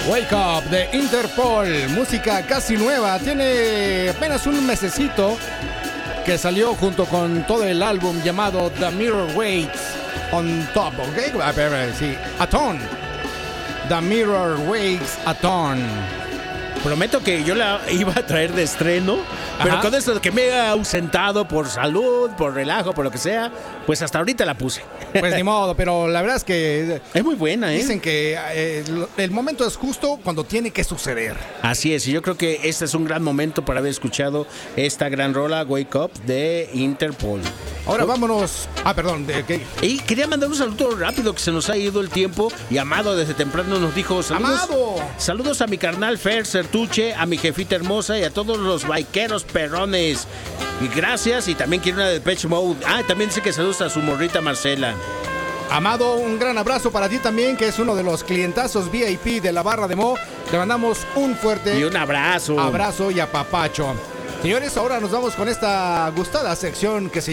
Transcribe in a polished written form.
Wake Up de Interpol, música casi nueva, tiene apenas un mesecito que salió junto con todo el álbum llamado The Mirror Waits on Top, ¿ok? A ver, sí, a ton. The Mirror Waits a ton. Prometo que yo la iba a traer de estreno, pero Ajá. con esto de que me he ausentado por salud, por relajo, por lo que sea, pues hasta ahorita la puse. Pues ni modo, pero la verdad es que Es muy buena, ¿eh? dicen que el momento es justo cuando tiene que suceder. Así es, y yo creo que este es un gran momento para haber escuchado esta gran rola, Wake Up, de Interpol. Ahora vámonos. Perdón, ¿de qué? Y quería mandar un saludo rápido, que se nos ha ido el tiempo, y Amado desde temprano nos dijo saludos. ¡Amado! Saludos a mi carnal Fer Sertuche, a mi jefita hermosa y a todos los baiqueros perrones. Y gracias, y también quiere una de Depeche Mode. También dice que saludos a su morrita Marcela. Amado, un gran abrazo para ti también, que es uno de los clientazos VIP de la barra de Mo. Te mandamos un fuerte Y un abrazo. abrazo y apapacho. Señores, ahora nos vamos con esta gustada sección que se